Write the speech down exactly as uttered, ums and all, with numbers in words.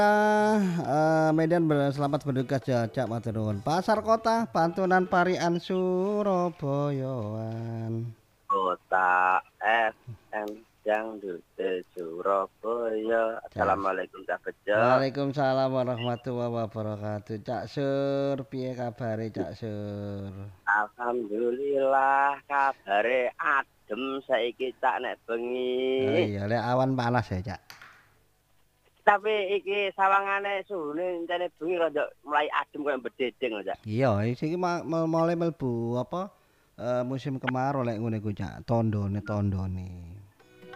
Eh, Medan ber- selamat bertugas ya Cak matur nuwun. Pasar Kota Pantunan Parian Surabayaan. Kota F M Dangdut Surabaya. Cak. Assalamualaikum Cak Bejo. Waalaikumsalam warahmatullahi wabarakatuh. Cak Sur, piye kabare Cak Sur? Alhamdulillah kabare adem saiki Cak nek Oh bengi. iya, lek awan panas ya Cak. Tapi iki sawangane suhune encene bengi rada mulai adem koyo bededeng lho Cak. Iya, iki ma- ma- mulai mlebu apa? Eh, musim kemarau lek ngene ku Cak. Tondone tondone.